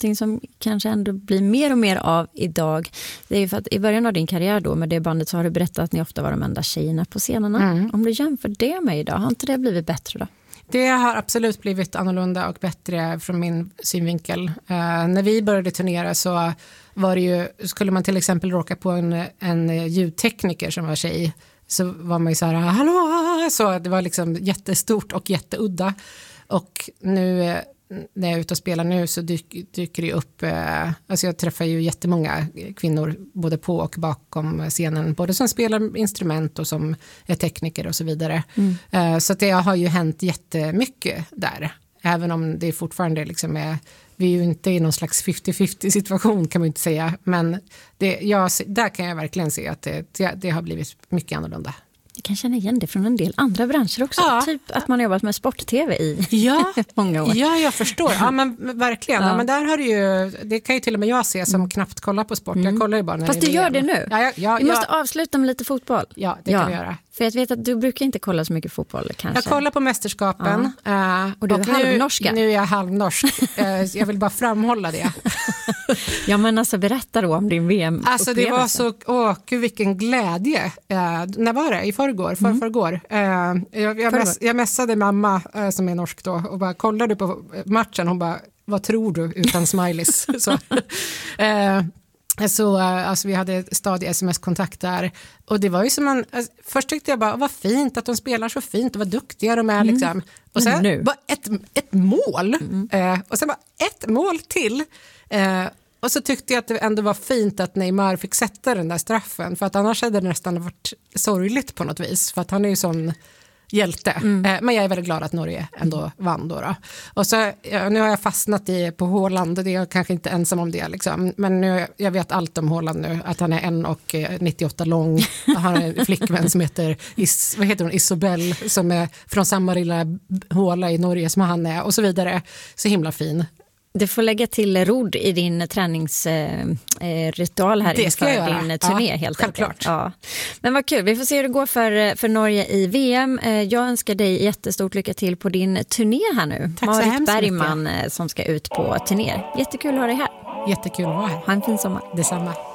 någonting som kanske ändå blir mer och mer av idag. Det är ju för att i början av din karriär då med det bandet så har du berättat att ni ofta var de enda tjejerna på scenerna. Om du jämför det med idag, har inte det blivit bättre då? Det har absolut blivit annorlunda och bättre från min synvinkel. När vi började turnera så var det ju, skulle man till exempel råka på en ljudtekniker som var tjej, så var man ju så här, hallå! Så det var liksom jättestort och jätteudda. Och nu när jag är ute och spelar nu så dyker det upp, alltså jag träffar ju jättemånga kvinnor både på och bakom scenen, både som spelar instrument och som är tekniker och så vidare. Så att det har ju hänt jättemycket där, även om det fortfarande liksom är, vi är ju inte i någon slags 50-50 situation kan man inte säga, men där kan jag verkligen se att det har blivit mycket annorlunda. Jag kan känna igen det från en del andra branscher också. Ja. Typ att man har jobbat med sport-tv i många år. Ja, jag förstår. Ja, men verkligen. Ja. Ja, men där har du ju, det kan ju till och med jag se som knappt kollar på sport. Jag kollar ju bara när fast du gör det nu. Vi måste avsluta med lite fotboll. Ja, det kan vi göra. För jag vet att du brukar inte kolla så mycket fotboll kanske. Jag kollar på mästerskapen. Och du är halvnorska. Nu är jag halvnorsk. Jag vill bara framhålla det. Ja, men alltså berätta då om din VM-upplevelse. Alltså det var så, gud vilken glädje. När var det? I förrgår. Jag mässade mamma som är norsk då och bara kollade på matchen. Hon bara, vad tror du? Utan smileys. Så alltså vi hade stadig sms-kontakt där och det var ju som först tyckte jag bara vad fint att de spelar så fint och vad duktiga de är liksom. Och sen bara ett mål och sen bara ett mål till och så tyckte jag att det ändå var fint att Neymar fick sätta den där straffen, för att annars hade det nästan varit sorgligt på något vis, för att han är ju sån hjälte. Men jag är väldigt glad att Norge ändå vann då. Och så, nu har jag fastnat på Haaland, och det är jag kanske inte ensam om det. Liksom. Men nu, jag vet allt om Haaland nu. Att han är 1,98 lång. Han har en flickvän som heter Isobel, som är från samma lilla håla i Norge som han är. Och så vidare. Så himla fin. Du får lägga till rodd i din träningsritual här inför din turné helt enkelt. Ja. Men vad kul, vi får se hur det går för Norge i VM. Jag önskar dig jättestort lycka till på din turné här nu. Tack Marit Bergman som ska ut på turné. Jättekul att ha dig här. Jättekul att vara här. Ha en fin sommar. Detsamma.